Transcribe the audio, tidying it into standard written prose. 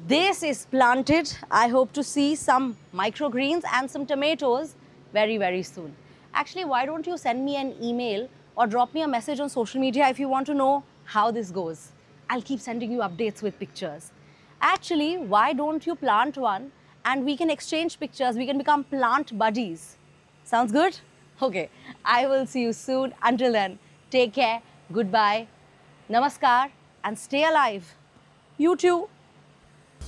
This is planted. I hope to see some microgreens and some tomatoes very, very soon. Actually, why don't you send me an email or drop me a message on social media if you want to know how this goes. I'll keep sending you updates with pictures. Actually, why don't you plant one and we can exchange pictures, we can become plant buddies. Sounds good? Okay, I will see you soon. Until then, take care, goodbye, namaskar and stay alive. You too.